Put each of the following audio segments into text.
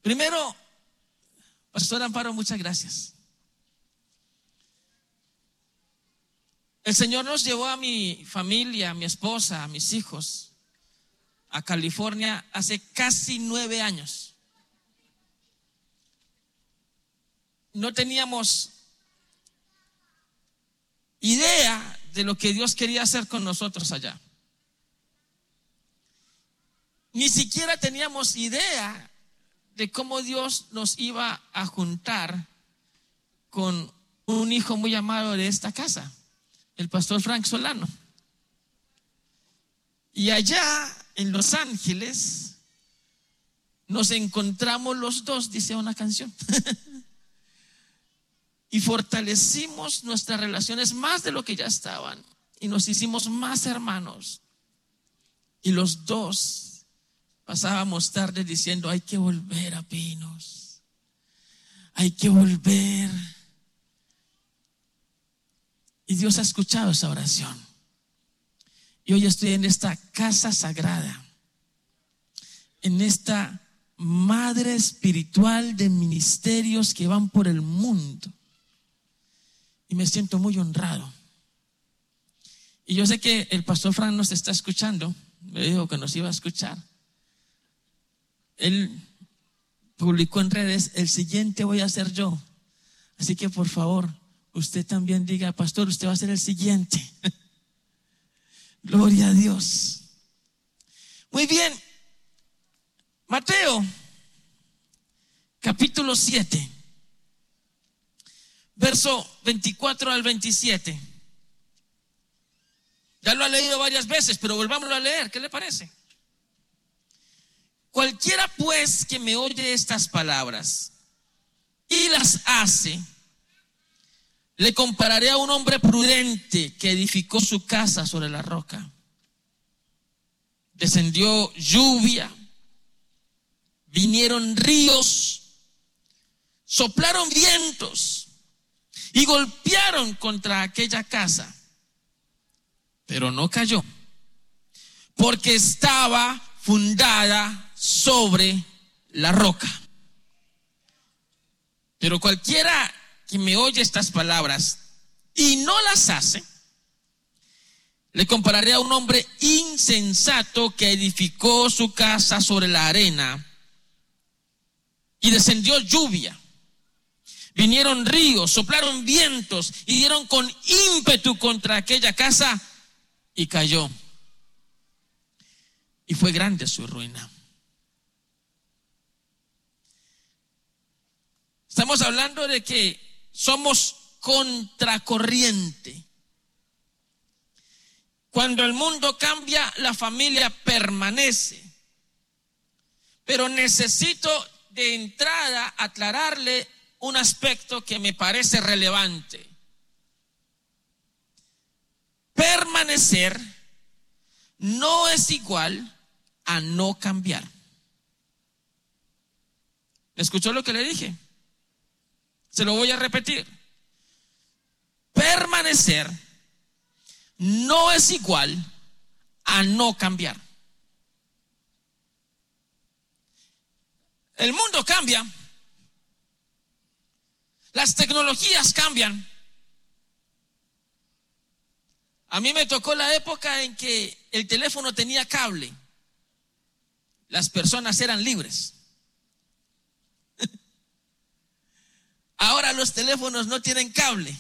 Primero, Pastor Amparo, muchas gracias. El Señor nos llevó a mi familia, a mi esposa, a mis hijos a California hace casi 9 años. No teníamos idea de lo que Dios quería hacer con nosotros allá. Ni siquiera teníamos idea de cómo Dios nos iba a juntar con un hijo muy amado de esta casa, el pastor Frank Solano. Y allá en Los Ángeles nos encontramos los dos, dice una canción. Y fortalecimos nuestras relaciones más de lo que ya estaban. Y nos hicimos más hermanos. Y los dos pasábamos tarde diciendo: hay que volver a Pinos. Hay que volver. Y Dios ha escuchado esa oración. Y hoy estoy en esta casa sagrada, en esta madre espiritual de ministerios que van por el mundo. Y me siento muy honrado. Y yo sé que el pastor Frank nos está escuchando. Me dijo que nos iba a escuchar. Él publicó en redes: el siguiente voy a ser yo. Así que por favor, usted también diga: pastor, usted va a ser el siguiente. Gloria a Dios. Muy bien. Mateo capítulo 7, verso 24 al 27. Ya lo ha leído varias veces, pero volvámoslo a leer. ¿Qué le parece? Cualquiera pues que me oye estas palabras y las hace, le compararé a un hombre prudente que edificó su casa sobre la roca. Descendió lluvia, vinieron ríos, soplaron vientos y golpearon contra aquella casa, pero no cayó, porque estaba fundada sobre la roca. Pero cualquiera que me oye estas palabras y no las hace, le compararé a un hombre insensato que edificó su casa sobre la arena. Y descendió lluvia, vinieron ríos, soplaron vientos y dieron con ímpetu contra aquella casa y cayó. Y fue grande su ruina. Estamos hablando de que somos contracorriente. Cuando el mundo cambia, la familia permanece. Pero necesito de entrada aclararle un aspecto que me parece relevante. Permanecer no es igual a no cambiar. ¿Escuchó lo que le dije? Se lo voy a repetir. Permanecer no es igual a no cambiar. El mundo cambia, las tecnologías cambian. A mí me tocó la época en que el teléfono tenía cable. Las personas eran libres. Ahora los teléfonos no tienen cable.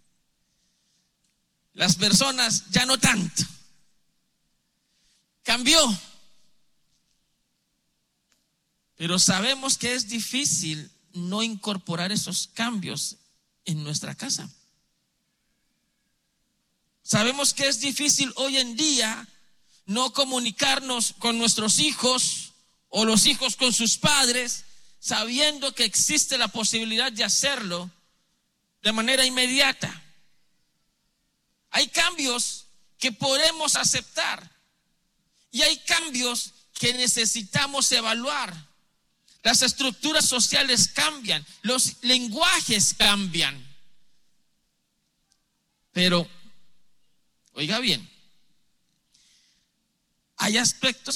Las personas ya no tanto. Cambió. Pero sabemos que es difícil no incorporar esos cambios en nuestra casa. Sabemos que es difícil hoy en día no comunicarnos con nuestros hijos o los hijos con sus padres, sabiendo que existe la posibilidad de hacerlo de manera inmediata. Hay cambios que podemos aceptar y hay cambios que necesitamos evaluar. Las estructuras sociales cambian, los lenguajes cambian. Pero, oiga bien, hay aspectos